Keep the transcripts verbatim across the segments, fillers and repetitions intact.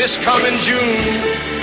this coming June.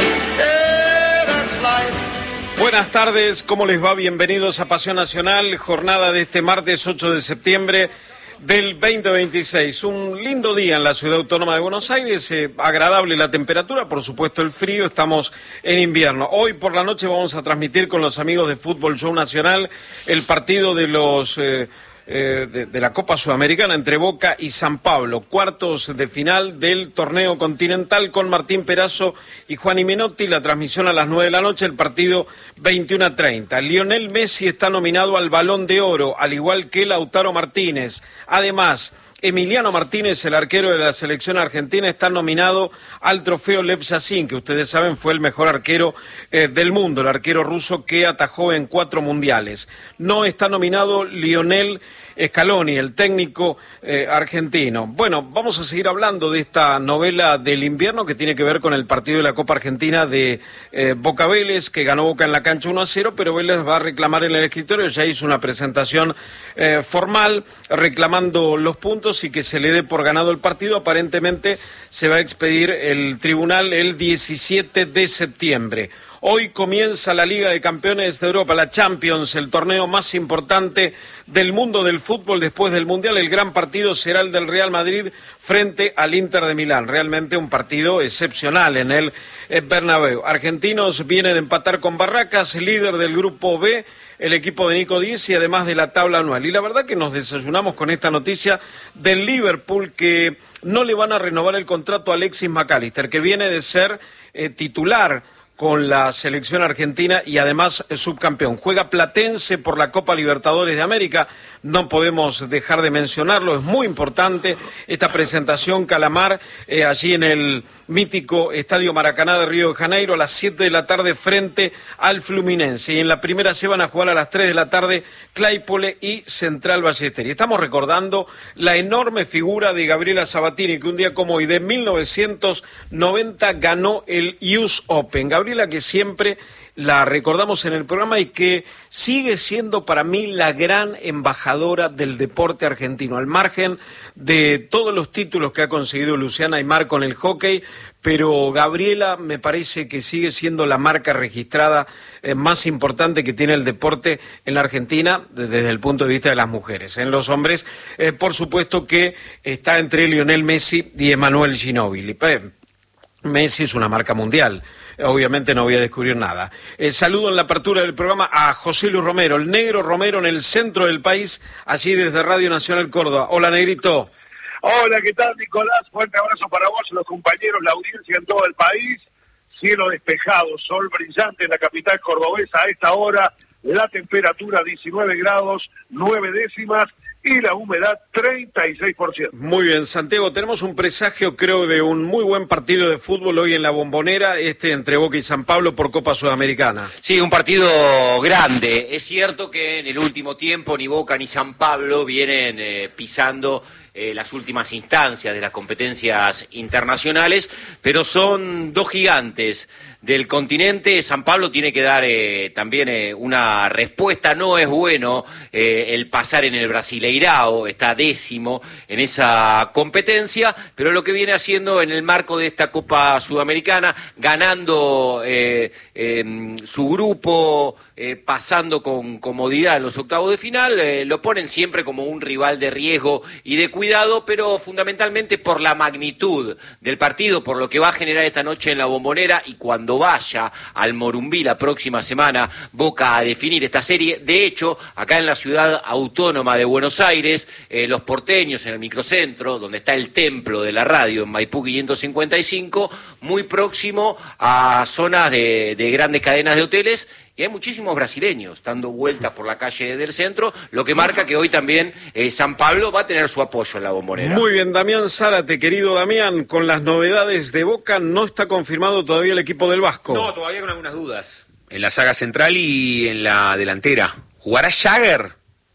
Yeah, that's life. Buenas tardes, ¿cómo les va? Bienvenidos a Pasión Nacional, jornada de este martes ocho de septiembre del veinte veintiséis. Un lindo día en la ciudad autónoma de Buenos Aires, eh, agradable la temperatura, por supuesto el frío, estamos en invierno. Hoy por la noche vamos a transmitir con los amigos de Fútbol Show Nacional el partido de los... Eh, Eh, de, de la Copa Sudamericana entre Boca y San Pablo, cuartos de final del torneo continental con Martín Perazo y Juan Menotti, la transmisión a las nueve de la noche, el partido veintiuno a treinta. Lionel Messi está nominado al Balón de Oro, al igual que Lautaro Martínez. Además, Emiliano Martínez, el arquero de la selección argentina, está nominado al trofeo Lev Yashin, que ustedes saben fue el mejor arquero eh, del mundo, el arquero ruso que atajó en cuatro mundiales. No está nominado Lionel Scaloni, el técnico eh, argentino. Bueno, vamos a seguir hablando de esta novela del invierno que tiene que ver con el partido de la Copa Argentina de eh, Boca Vélez, que ganó Boca en la cancha uno a cero, pero Vélez va a reclamar en el escritorio, ya hizo una presentación eh, formal reclamando los puntos y que se le dé por ganado el partido. Aparentemente se va a expedir el tribunal el diecisiete de septiembre. Hoy comienza la Liga de Campeones de Europa, la Champions, el torneo más importante del mundo del fútbol después del Mundial. El gran partido será el del Real Madrid frente al Inter de Milán. Realmente un partido excepcional en el Bernabéu. Argentinos viene de empatar con Barracas, líder del grupo B, el equipo de Nico Díez y además de la tabla anual. Y la verdad que nos desayunamos con esta noticia del Liverpool, que no le van a renovar el contrato a Alexis McAllister, que viene de ser eh, titular con la selección argentina y además subcampeón. Juega Platense por la Copa Libertadores de América, no podemos dejar de mencionarlo, es muy importante esta presentación Calamar eh, allí en el mítico Estadio Maracaná de Río de Janeiro a las siete de la tarde frente al Fluminense. Y en la primera se van a jugar a las tres de la tarde Claypole y Central Ballester. Y estamos recordando la enorme figura de Gabriela Sabatini, que un día como hoy de mil novecientos noventa ganó el U S Open. Gabriela, que siempre la recordamos en el programa y que sigue siendo para mí la gran embajadora del deporte argentino, al margen de todos los títulos que ha conseguido Luciana Aymar con el hockey, pero Gabriela me parece que sigue siendo la marca registrada eh, más importante que tiene el deporte en la Argentina desde el punto de vista de las mujeres. En los hombres, eh, por supuesto que está entre Lionel Messi y Emmanuel Ginóbili. Eh, Messi es una marca mundial. Obviamente no voy a descubrir nada. Eh, saludo en la apertura del programa a José Luis Romero, el negro Romero en el centro del país, allí desde Radio Nacional Córdoba. Hola, negrito. Hola, ¿qué tal, Nicolás? Fuerte abrazo para vos, los compañeros, la audiencia en todo el país. Cielo despejado, sol brillante en la capital cordobesa a esta hora. La temperatura diecinueve grados, nueve décimas. Y la humedad treinta y seis por ciento. Muy bien, Santiago, tenemos un presagio, creo, de un muy buen partido de fútbol hoy en la Bombonera, este entre Boca y San Pablo por Copa Sudamericana. Sí, un partido grande. Es cierto que en el último tiempo ni Boca ni San Pablo vienen eh, pisando eh, las últimas instancias de las competencias internacionales, pero son dos gigantes del continente. San Pablo tiene que dar eh, también eh, una respuesta. No es bueno eh, el pasar en el Brasileirao, está décimo en esa competencia, pero lo que viene haciendo en el marco de esta Copa Sudamericana, ganando eh, eh, su grupo, eh, pasando con comodidad en los octavos de final, eh, lo ponen siempre como un rival de riesgo y de cuidado, pero fundamentalmente por la magnitud del partido, por lo que va a generar esta noche en la Bombonera y cuando vaya al Morumbí la próxima semana Boca a definir esta serie. De hecho, acá en la ciudad autónoma de Buenos Aires, eh, los porteños en el microcentro, donde está el templo de la radio en Maipú quinientos cincuenta y cinco, muy próximo a zonas de, de grandes cadenas de hoteles, y hay muchísimos brasileños dando vueltas por la calle del centro, lo que marca que hoy también eh, San Pablo va a tener su apoyo en la Bombonera. Muy bien, Damián Zárate, querido Damián, con las novedades de Boca, no está confirmado todavía el equipo del Vasco. No, todavía con algunas dudas. En la saga central y en la delantera. ¿Jugará Jagger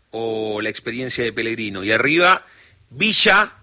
o la experiencia de Pellegrino? Y arriba, Villa.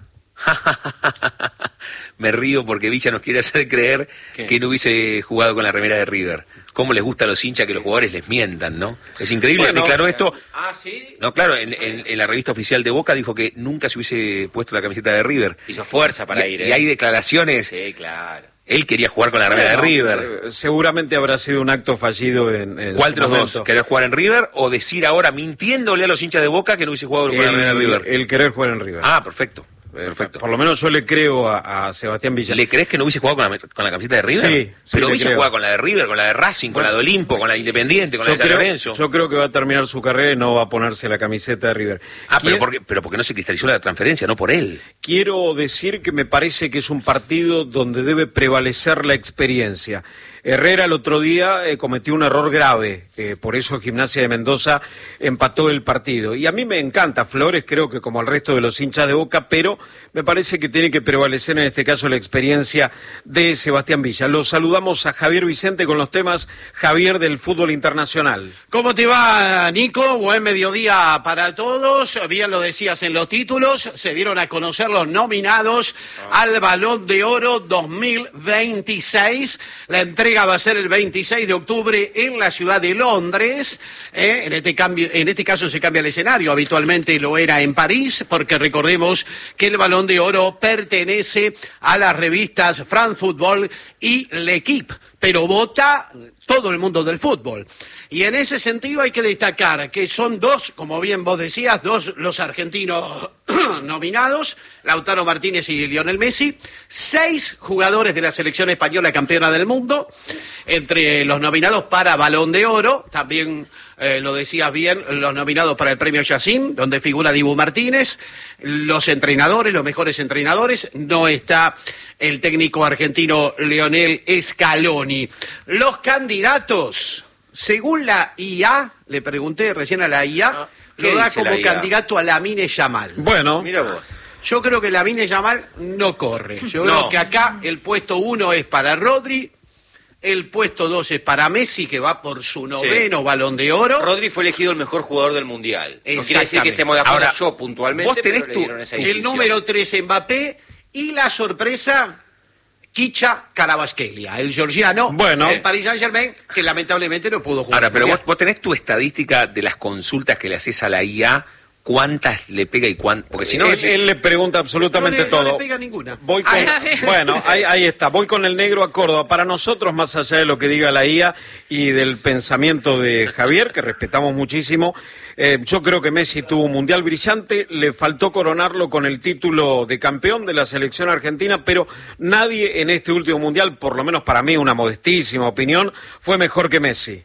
Me río porque Villa nos quiere hacer creer ¿Qué? que no hubiese jugado con la remera de River. Cómo les gusta a los hinchas que los jugadores les mientan, ¿no? Es increíble, bueno, declaró esto. Ah, ¿sí? No, claro, en, en, en la revista oficial de Boca dijo que nunca se hubiese puesto la camiseta de River. Hizo fuerza para y, ir, ¿eh? ¿eh? Y hay declaraciones. Sí, claro. Él quería jugar con la remera Bueno, de River. eh, seguramente habrá sido un acto fallido en, en ¿Cuál su de los momento. dos? ¿Querer jugar en River o decir ahora, mintiéndole a los hinchas de Boca, que no hubiese jugado con la remera de El, River? el querer jugar en River. Ah, perfecto. Eh, Perfecto. Por lo menos yo le creo a, a Sebastián Villa. ¿Le crees que no hubiese jugado con la, con la camiseta de River? Sí, sí, Pero le hubiese creo. jugado con la de River, con la de Racing, con Bueno, la de Olimpo, con la de Independiente, con yo la de San creo, Lorenzo. yo creo que va a terminar su carrera y no va a ponerse la camiseta de River. Ah, pero Quiero- porque, pero porque no se cristalizó la transferencia, no por él. Quiero decir que me parece que es un partido donde debe prevalecer la experiencia. Herrera el otro día eh, cometió un error grave, eh, por eso Gimnasia de Mendoza empató el partido. Y a mí me encanta Flores, creo que como al resto de los hinchas de Boca, pero me parece que tiene que prevalecer en este caso la experiencia de Sebastián Villa. Los saludamos a Javier Vicente con los temas, Javier, del fútbol internacional. ¿Cómo te va, Nico? Buen mediodía para todos. Bien lo decías en los títulos. Se dieron a conocer los nominados al Balón de Oro dos mil veintiséis. La entrega va a ser el veintiséis de octubre en la ciudad de Londres. Eh, en, este cambio, en este caso se cambia el escenario. Habitualmente lo era en París, porque recordemos que el Balón de Oro pertenece a las revistas France Football y L'Equipe, pero vota todo el mundo del fútbol. Y en ese sentido hay que destacar que son dos, como bien vos decías, dos los argentinos nominados, Lautaro Martínez y Lionel Messi, seis jugadores de la selección española campeona del mundo, entre los nominados para Balón de Oro, también eh, lo decías bien, los nominados para el premio Yacine, donde figura Dibu Martínez, los entrenadores, los mejores entrenadores, no está el técnico argentino Lionel Scaloni. Los candidatos, según la I A, le pregunté recién a la I A, Ah, ¿qué lo da dice la como I A? candidato a Lamine Yamal. Bueno, Mira vos. Yo creo que Lamine Yamal no corre. Yo No. creo que acá el puesto uno es para Rodri, el puesto dos es para Messi, que va por su noveno Balón de Oro. Rodri fue elegido el mejor jugador del Mundial. No quiere decir Exactamente. que estemos de acuerdo Ahora, yo puntualmente, vos tenés pero le tu- dieron esa El distinción. número tres Mbappé y la sorpresa Kicha Kvaratskhelia, el georgiano, Bueno. el Paris Saint-Germain, que lamentablemente no pudo jugar. Ahora, pero Mundial. vos, vos tenés tu estadística de las consultas que le haces a la I A, cuántas le pega y cuántas. Porque si no, él, decís- él le pregunta absolutamente No le- no todo. le pega ninguna. Voy con, bueno, ahí, ahí está. Voy con el negro a Córdoba. Para nosotros, más allá de lo que diga la I A y del pensamiento de Javier, que respetamos muchísimo, eh, yo creo que Messi tuvo un mundial brillante. Le faltó coronarlo con el título de campeón de la selección argentina, pero nadie en este último mundial, por lo menos para mí, una modestísima opinión, fue mejor que Messi.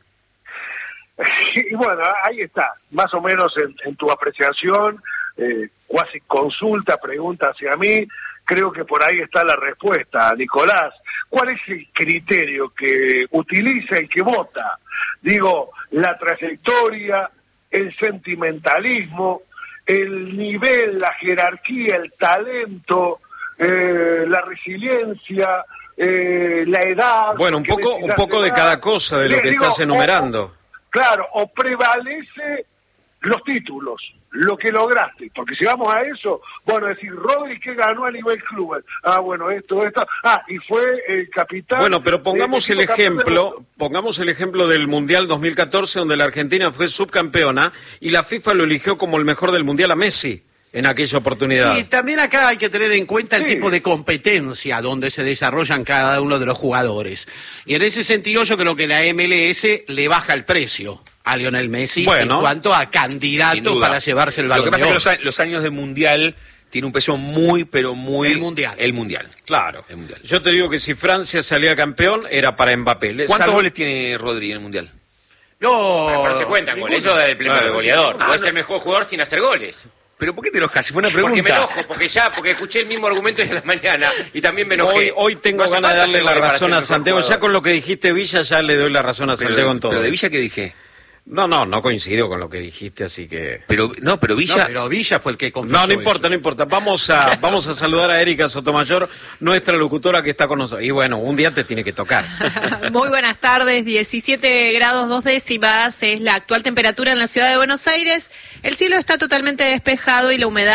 Y bueno, ahí está, más o menos en, en tu apreciación, eh, cuasi consulta, pregunta hacia mí, creo que por ahí está la respuesta, Nicolás. ¿Cuál es el criterio que utiliza el que vota? Digo, la trayectoria, el sentimentalismo, el nivel, la jerarquía, el talento, eh, la resiliencia, eh, la edad. Bueno, un que poco, un necesitas poco de edad. cada cosa de lo Les que digo, estás enumerando. o- Claro, o prevalece los títulos, lo que lograste, porque si vamos a eso, bueno, decir, Rodri que ganó a nivel club, ah, bueno, esto, esto, ah, y fue el capitán. Bueno, pero pongamos del el equipo campeón del ejemplo, mundo. pongamos el ejemplo del Mundial dos mil catorce, donde la Argentina fue subcampeona y la FIFA lo eligió como el mejor del Mundial a Messi en aquella oportunidad. Sí, también acá hay que tener en cuenta el Sí. tipo de competencia donde se desarrollan cada uno de los jugadores. Y en ese sentido yo creo que la M L S le baja el precio a Lionel Messi Bueno. en cuanto a sin candidato duda. para llevarse el Lo Balón que pasa de es que Oro. los, a- los años de Mundial tiene un peso muy, pero muy... El Mundial. El Mundial. Claro. El Mundial. Yo te digo que si Francia salía campeón era para Mbappé. Le ¿Cuántos salvo- goles tiene Rodri en el Mundial? No, Pero no se cuentan goles, eso es el premio Claro, del goleador. sí. Ah, Puede no. ser mejor jugador sin hacer goles. ¿Pero por qué te enojas? Si fue una Porque me pregunta. enojo, porque ya, porque escuché el mismo argumento de la mañana y también me enojé. Hoy, hoy tengo No hace ganas de falta darle hacer la goles para razón ser a mejor Santiago. Ya jugador. con lo que dijiste Villa ya le doy la razón a Pero, Santiago en todo. pero de Villa, ¿qué dije? No, no, no coincido con lo que dijiste, así que... Pero, no, pero Villa... No, pero Villa fue el que confesó No, no importa, eso. no importa. Vamos a, vamos a saludar a Erika Sotomayor, nuestra locutora que está con nosotros. Y bueno, un día te tiene que tocar. Muy buenas tardes, diecisiete grados dos décimas es la actual temperatura en la ciudad de Buenos Aires. El cielo está totalmente despejado y la humedad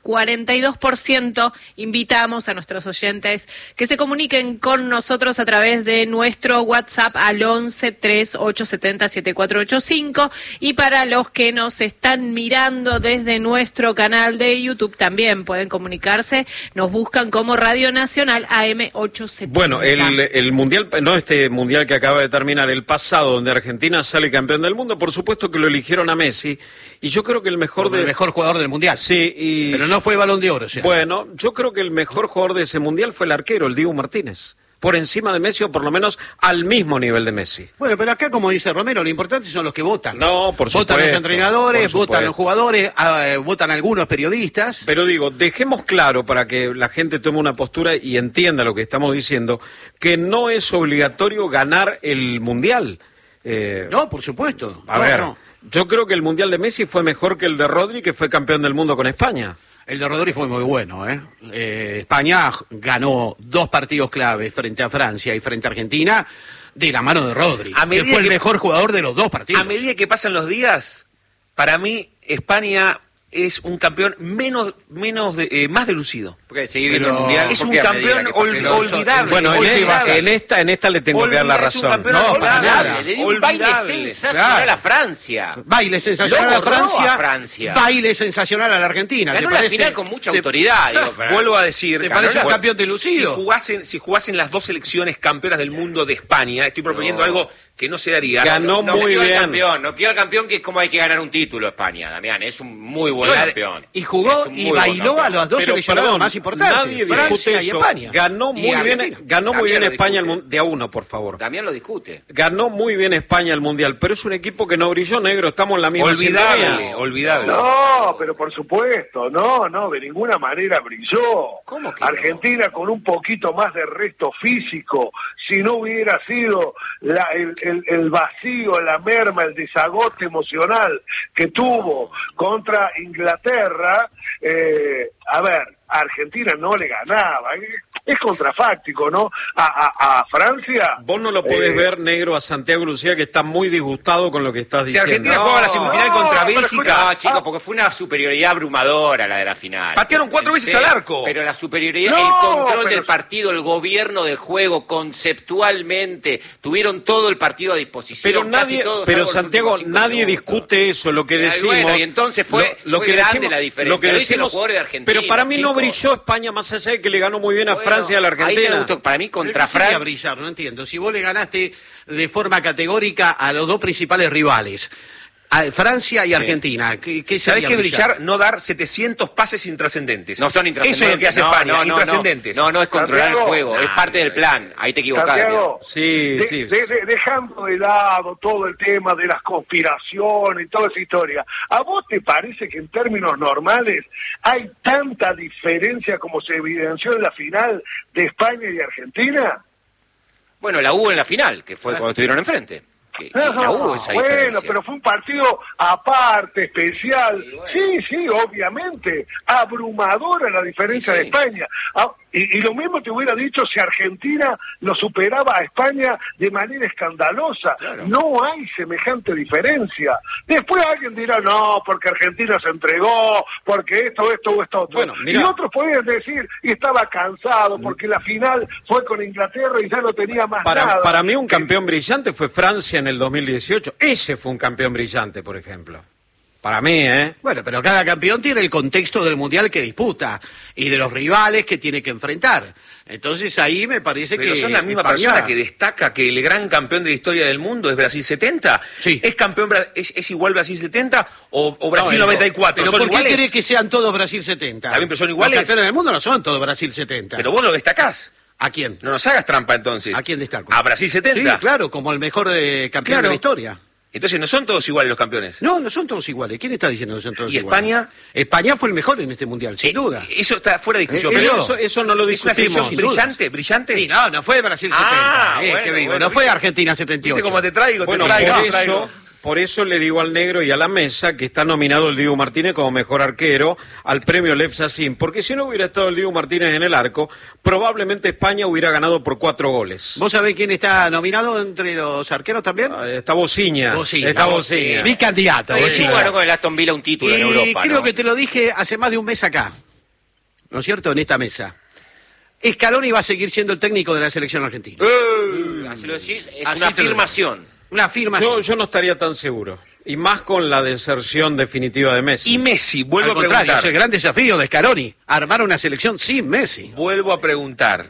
cuarenta y dos por ciento. Invitamos a nuestros oyentes que se comuniquen con nosotros a través de nuestro WhatsApp al once tres ocho siete cero siete cuatro ocho cinco, y para los que nos están mirando desde nuestro canal de YouTube también pueden comunicarse, nos buscan como Radio Nacional A M ochocientos setenta. Bueno, el, el mundial, no este mundial que acaba de terminar, el pasado, donde Argentina sale campeón del mundo, por supuesto que lo eligieron a Messi, y yo creo que el mejor Como de... el mejor jugador del mundial. Sí, y... Pero no fue Balón de Oro, ¿sí? Bueno, yo creo que el mejor jugador de ese mundial fue el arquero, el Dibu Martínez. Por encima de Messi, o por lo menos al mismo nivel de Messi. Bueno, pero acá, como dice Romero, lo importante son los que votan. No, por supuesto. Votan los entrenadores, por votan los supuesto. jugadores, eh, votan algunos periodistas. Pero digo, dejemos claro para que la gente tome una postura y entienda lo que estamos diciendo, que no es obligatorio ganar el Mundial. Eh, No, por supuesto. a No, ver, no. yo creo que el Mundial de Messi fue mejor que el de Rodri, que fue campeón del mundo con España. El de Rodri fue muy bueno, ¿eh? Eh, España ganó dos partidos claves frente a Francia y frente a Argentina de la mano de Rodri, A que medida fue el que- mejor jugador de los dos partidos. A medida que pasan los días, para mí España es un campeón menos, menos de, eh, más delucido. Porque seguir viendo Pero el mundial. es ¿por un qué a campeón medida que pase ol- el oso? olvidable. Bueno, en olvidable. esta, en esta en esta le tengo que dar la Olvidable, es un razón. campeón No, para olvidable. nada. Le dio un baile Olvidable. sensacional Claro. a Francia. Baile sensacional Lo a borró Francia, a Francia. baile sensacional a la Argentina. Ganó ¿Te la parece? final con mucha ¿Te- autoridad. Digo, para- Vuelvo a decir, ¿Te ganó parece la- un campeón delucido? Si jugasen, si jugasen las dos selecciones campeonas del mundo de España, estoy proponiendo No. algo que no se daría. Ganó No muy quiero bien. el campeón, no quiero el campeón, que es como hay que ganar un título España, Damián. Es un muy buen Bueno, campeón. y jugó Es un muy y buen bailó campeón. a los dos Pero, seleccionados perdón, más importantes, nadie discute Francia y eso. España. Ganó Y muy bien, Argentina. ganó muy También bien lo España el discute. mun- de a uno, por favor. Damián lo discute. Ganó muy bien España el Mundial, pero es un equipo que no brilló, negro, estamos en la misma Olvidable, sintonía. olvidable. No, pero por supuesto, no, no, de ninguna manera brilló. ¿Cómo que no? Argentina con un poquito más de resto físico, si no hubiera sido la- el, el- el vacío, la merma, el desagote emocional que tuvo contra Inglaterra, eh, a ver, a Argentina no le ganaba. Es contrafáctico, ¿no? A, a- a Francia... Vos no lo podés eh, ver, negro, a Santiago Lucía, que está muy disgustado con lo que estás Si diciendo. Argentina jugaba la semifinal no, contra pero Bélgica, No, chicos, porque fue una superioridad abrumadora la de la final. Patearon cuatro veces Sí, al arco. Pero la superioridad, No, el control pero- del partido, el gobierno del juego, conceptualmente, tuvieron todo el partido a disposición. Pero casi nadie, todo, pero salvo los Santiago, últimos cinco nadque minutos. discute eso, lo que Eh, decimos. bueno, y entonces fue- fue grande la diferencia. Lo que Lo dicen los decimos, jugadores de Argentina, pero para mí no chicos. brilló España, más allá de que le ganó muy bien a Bueno, Francia y a la ahí te Argentina. gustó. Para mí contra Pero ¿qué sería Francia. brillar? No entiendo. Si vos le ganaste de forma categórica a los dos principales rivales, a Francia y Argentina, ¿qué, qué ¿sabés sería qué brillar? No dar setecientos pases intrascendentes. No son intrascendentes. Eso es lo que hace no, España, no, no, intrascendentes. No, no es controlar Santiago. el juego, es Nah, parte del no, plan. Ahí te equivocás. Santiago, Sí, de- sí. de- de- dejando de lado todo el tema de las conspiraciones y toda esa historia, ¿a vos te parece que en términos normales hay tanta diferencia como se evidenció en la final de España y Argentina? Bueno, la hubo en la final, que fue Claro. cuando estuvieron enfrente. Que, que No, la hubo esa bueno, diferencia. pero fue un partido aparte, especial. Sí, bueno. Sí, sí, obviamente. Abrumadora la diferencia Sí, de sí. España. Ah, y, y lo mismo te hubiera dicho si Argentina lo superaba a España de manera escandalosa. Claro. No hay semejante diferencia. Después alguien dirá, no, porque Argentina se entregó, porque esto, esto o esto otro. Bueno, mirá. Y otros podrían decir, y estaba cansado, porque la final fue con Inglaterra y ya no tenía más Para, nada. para mí un Que- campeón brillante fue Francia en el dos mil dieciocho. Ese fue un campeón brillante, por ejemplo. Para mí, ¿eh? Bueno, pero cada campeón tiene el contexto del mundial que disputa y de los rivales que tiene que enfrentar. Entonces ahí me parece Pero que son la misma España- persona que destaca que el gran campeón de la historia del mundo es Brasil setenta. Sí. ¿Es campeón Bra- es, es igual Brasil setenta o, o Brasil No, noventa y cuatro? Pero ¿Son ¿por qué iguales? querés que sean todos Brasil setenta? Está bien, pero son iguales. Los campeones del mundo no son todos Brasil setenta. Pero vos lo destacás. ¿A quién? No nos hagas trampa entonces. ¿A quién destaco? A Brasil setenta. Sí, claro, como el mejor eh, campeón Claro. de la historia. Entonces no son todos iguales los campeones. No, no son todos iguales. ¿Quién está diciendo que son todos ¿Y iguales? España? España fue el mejor en este mundial, sin Eh, duda. Eso está fuera de discusión. Eh, pero eso- Eso, eso no lo es una discutimos. selección sin dudas. brillante, brillante. Sí, no, no fue Brasil setenta. Ah, eh, bueno, qué vivo. bueno, no fue ¿viste? Argentina setenta y ocho. ¿Viste cómo te traigo? Bueno, te traigo, por te traigo. eso, por eso le digo al negro y a la mesa que está nominado el Dibu Martínez como mejor arquero al premio Lev Yassin, porque si no hubiera estado el Dibu Martínez en el arco, probablemente España hubiera ganado por cuatro goles. ¿Vos sabés quién está nominado entre los arqueros también? Ah, Está Bociña. Bociña. Está Bociña. Bociña. Mi candidato. Sí, Bociña. ganó con el Aston Villa un título en Y Europa, creo ¿no? que te lo dije hace más de un mes acá. ¿no es cierto?, en esta mesa. Scaloni va a seguir siendo el técnico de la selección argentina. Uh, así lo decís, es Así una te lo digo. afirmación. Una afirmación. Yo, yo no estaría tan seguro. Y más con la deserción definitiva de Messi. Y Messi, vuelvo Al a contrario, preguntar. es el gran desafío de Scaloni, armar una selección sin Messi. Vuelvo a preguntar.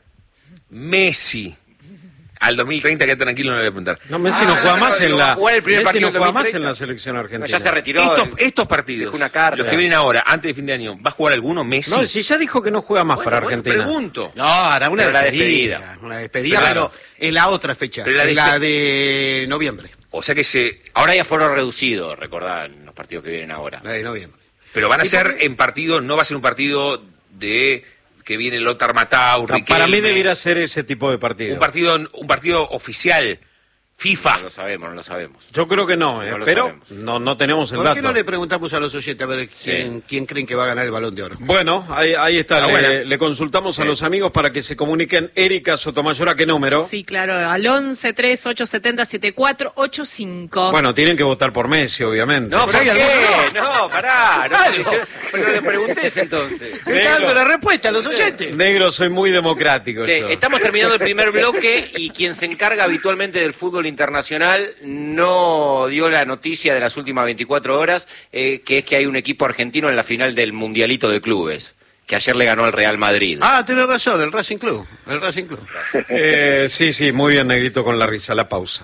Messi. Al dos mil treinta, quédate tranquilo, no le voy a preguntar. No, Messi Ah, no no, juega no, más no, en digo, la. va a jugar el primer Messi partido no del juega dos mil más treinta. en la selección No, argentina. ya se retiró. Estos, el- estos partidos, dejó una carta. los que vienen ahora, antes de fin de año, ¿va a jugar alguno Messi? No, si ya dijo que no juega más Bueno, para bueno, Argentina. pregunto. No, hará una Pero la despedida, despedida. Una despedida, Claro. pero en la otra fecha, Pero la en la despe- de noviembre. O sea que se... Ahora ya fueron reducidos, recordad, en los partidos que vienen ahora. La de noviembre. Pero van a ¿Y ser por qué? en partido, no va a ser un partido de que viene Lothar Matthäus, O sea, para mí Riquelme, debiera ser ese tipo de partido. un partido, un partido oficial, No FIFA. lo sabemos, no lo sabemos. Yo creo que no, eh, No lo pero sabemos. no, no tenemos el ¿Por qué dato. no le preguntamos a los oyentes a ver quién, Sí. quién creen que va a ganar el Balón de Oro? Bueno, ahí, ahí está. Ah, le, bueno. le consultamos a los amigos para que se comuniquen. Erika Sotomayor, ¿a qué número? Sí, claro, al once tres ocho setenta siete cuatro ocho cinco. Bueno, tienen que votar por Messi, obviamente. No, Pero ¿por hay qué? alguno No, pará. No, Claro. pero, pero no le preguntes entonces. Me está dando la respuesta a los oyentes. Negro, soy muy democrático. Sí, yo. estamos terminando el primer bloque y quien se encarga habitualmente del fútbol internacional no dio la noticia de las últimas veinticuatro horas, eh, que es que hay un equipo argentino en la final del Mundialito de Clubes, que ayer le ganó al Real Madrid. Ah, tenés razón, el Racing Club. El Racing Club. Eh, sí, sí, muy bien, Negrito, con la risa. La pausa.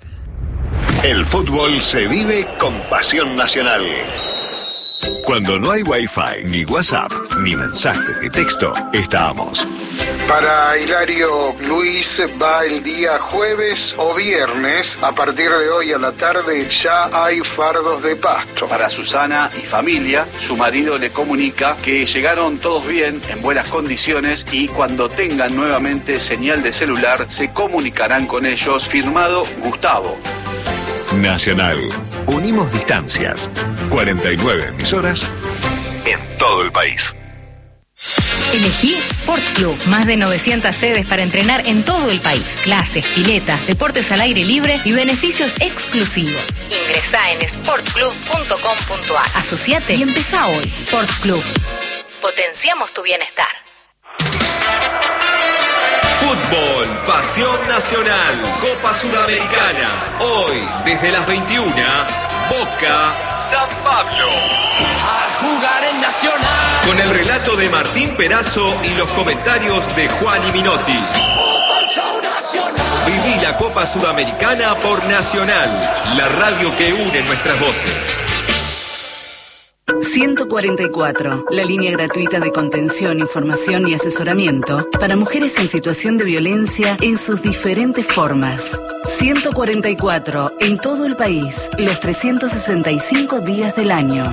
El fútbol se vive con pasión nacional. Cuando no hay wifi, ni WhatsApp, ni mensajes de texto, estamos. Para Hilario Luis va el día jueves o viernes. A partir de hoy a la tarde ya hay fardos de pasto. Para Susana y familia, su marido le comunica que llegaron todos bien, en buenas condiciones, y cuando tengan nuevamente señal de celular se comunicarán con ellos. Firmado Gustavo. Nacional. Unimos distancias. cuarenta y nueve emisoras en todo el país. Elegí Sport Club. Más de novecientas sedes para entrenar en todo el país. Clases, piletas, deportes al aire libre y beneficios exclusivos. Ingresá en sport club punto com punto a r. Asociate y empezá hoy. Sport Club. Potenciamos tu bienestar. Fútbol, pasión nacional, Copa Sudamericana. Hoy, desde las veintiuna, Boca, San Pablo. A jugar en Nacional. Con el relato de Martín Perazo y los comentarios de Juan y Minotti. Fútbol Show Nacional. Viví la Copa Sudamericana por Nacional, la radio que une nuestras voces. ciento cuarenta y cuatro, la línea gratuita de contención, información y asesoramiento para mujeres en situación de violencia en sus diferentes formas. ciento cuarenta y cuatro, en todo el país, los trescientos sesenta y cinco días del año.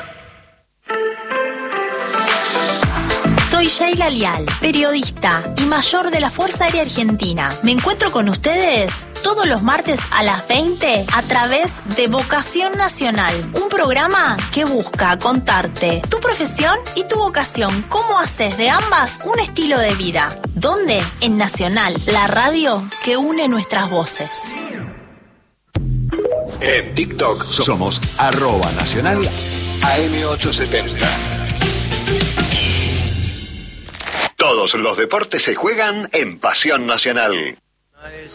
Soy Sheila Lial, periodista y mayor de la Fuerza Aérea Argentina. Me encuentro con ustedes todos los martes a las veinte a través de Vocación Nacional, un programa que busca contarte tu profesión y tu vocación, cómo haces de ambas un estilo de vida. ¿Dónde? En Nacional, la radio que une nuestras voces. En TikTok somos arroba nacional A M ochocientos setenta. Todos los deportes se juegan en Pasión Nacional.